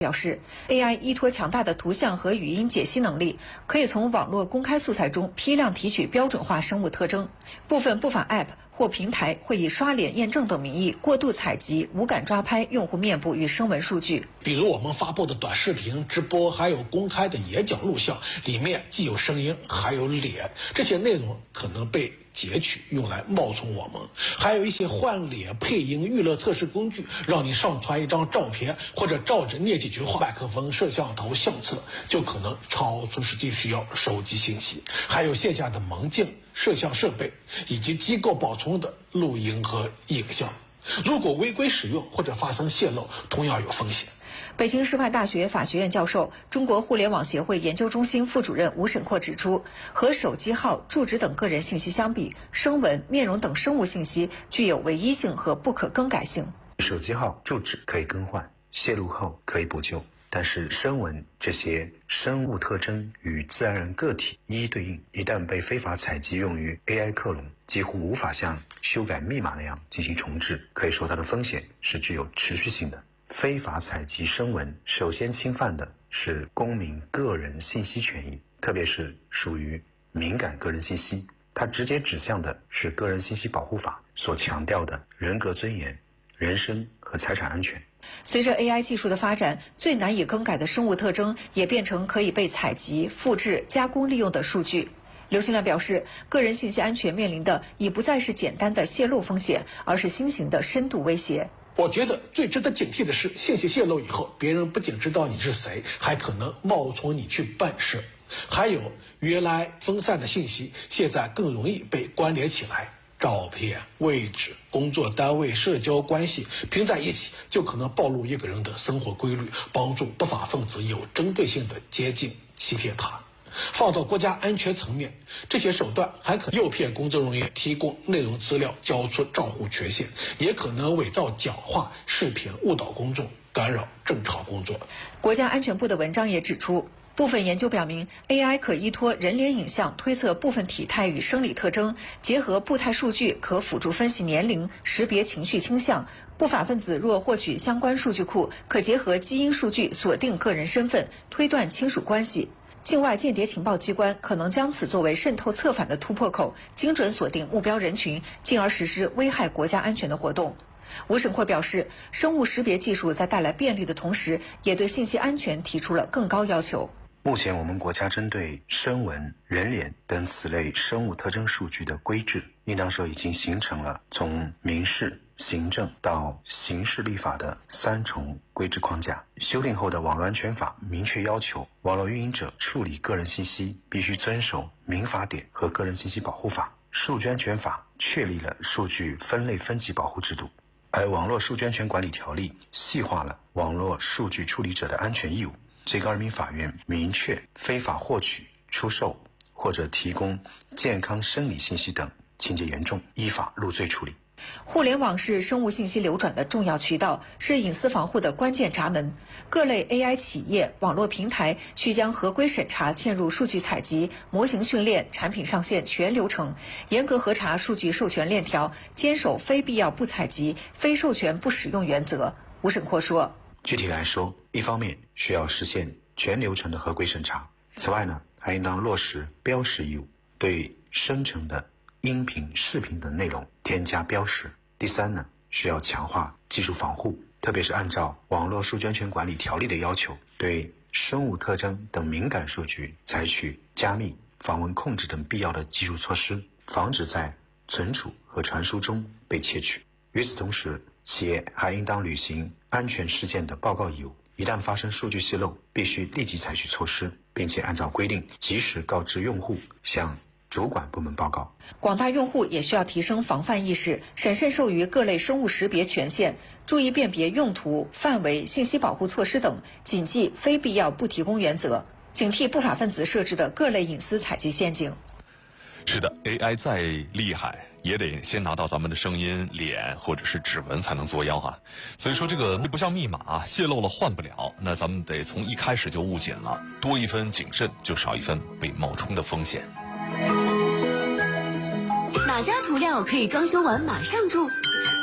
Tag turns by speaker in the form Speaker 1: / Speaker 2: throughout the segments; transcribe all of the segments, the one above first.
Speaker 1: 表示 ，AI 依托强大的图像和语音解析能力，可以从网络公开素材中批量提取标准化生物特征。部分不法 App 或平台会以刷脸验证等名义过度采集、无感抓拍用户面部与声纹数据。
Speaker 2: 比如我们发布的短视频、直播，还有公开的野角录像，里面既有声音，还有脸，这些内容可能被截取用来冒充我们。还有一些换脸配音娱乐测试工具，让你上传一张照片或者照着念几句话，麦克风、摄像头、相册就可能超出实际需要收集信息。还有线下的门禁、摄像设备以及机构保存的录音和影像，如果违规使用或者发生泄露，同样有风险。
Speaker 1: 北京师范大学法学院教授、中国互联网协会研究中心副主任吴沈阔指出，和手机号、住址等个人信息相比，声纹、面容等生物信息具有唯一性和不可更改性。
Speaker 3: 手机号、住址可以更换，泄露后可以补救，但是声纹这些生物特征与自然人个体一一对应，一旦被非法采集用于 AI 克隆，几乎无法像修改密码那样进行重置，可以说它的风险是具有持续性的。非法采集声纹首先侵犯的是公民个人信息权益，特别是属于敏感个人信息，它直接指向的是个人信息保护法所强调的人格尊严、人身和财产安全。
Speaker 1: 随着 AI 技术的发展，最难以更改的生物特征也变成可以被采集、复制、加工利用的数据。刘新亮表示，个人信息安全面临的已不再是简单的泄露风险，而是新型的深度威胁。
Speaker 2: 我觉得最值得警惕的是，信息泄露以后，别人不仅知道你是谁，还可能冒充你去办事。还有原来分散的信息，现在更容易被关联起来，照片、位置、工作单位、社交关系拼在一起，就可能暴露一个人的生活规律，帮助不法分子有针对性的接近、欺骗他。放到国家安全层面，这些手段还可诱骗公众人员提供内容资料，交出账户权限，也可能伪造讲话、视频误导公众，干扰正常工作。
Speaker 1: 国家安全部的文章也指出，部分研究表明 ，AI 可依托人脸影像推测部分体态与生理特征，结合步态数据可辅助分析年龄、识别情绪倾向。不法分子若获取相关数据库，可结合基因数据锁定个人身份，推断亲属关系。境外间谍情报机关可能将此作为渗透策反的突破口，精准锁定目标人群，进而实施危害国家安全的活动。吴沈阔表示，生物识别技术在带来便利的同时，也对信息安全提出了更高要求。
Speaker 3: 目前我们国家针对声纹、人脸等此类生物特征数据的规制，应当说已经形成了从民事、行政到刑事立法的三重规制框架。修订后的网络安全法明确要求，网络运营者处理个人信息必须遵守民法典和个人信息保护法。数据安全法确立了数据分类分级保护制度，而网络数据安全管理条例细化了网络数据处理者的安全义务。最高人民法院明确，非法获取、出售或者提供健康生理信息等情节严重，依法入罪处理。
Speaker 1: 互联网是生物信息流转的重要渠道，是隐私防护的关键闸门。各类 AI 企业、网络平台需将合规审查嵌入数据采集、模型训练、产品上线全流程，严格核查数据授权链条，坚守非必要不采集、非授权不使用原则。吴沈阔说，
Speaker 3: 具体来说，一方面需要实现全流程的合规审查，此外呢，还应当落实标识义务，对生成的音频、视频等内容添加标识。第三呢，需要强化技术防护，特别是按照网络数据安全管理条例的要求，对生物特征等敏感数据采取加密、访问控制等必要的技术措施，防止在存储和传输中被窃取。与此同时，企业还应当履行安全事件的报告义务，一旦发生数据泄露，必须立即采取措施，并且按照规定及时告知用户，向主管部门报告。
Speaker 1: 广大用户也需要提升防范意识，审慎授予各类生物识别权限，注意辨别用途、范围、信息保护措施等，谨记非必要不提供原则，警惕不法分子设置的各类隐私采集陷阱。
Speaker 4: 是的 ，AI 再厉害，也得先拿到咱们的声音、脸或者是指纹才能作妖啊。所以说这个不像密码啊，泄露了换不了，那咱们得从一开始就务紧了，多一分谨慎，就少一分被冒充的风险。
Speaker 5: 哪家涂料可以装修完马上住？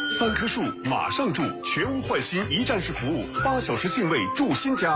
Speaker 5: 3棵树马上住，全屋换新一站式服务，8小时净位住新家。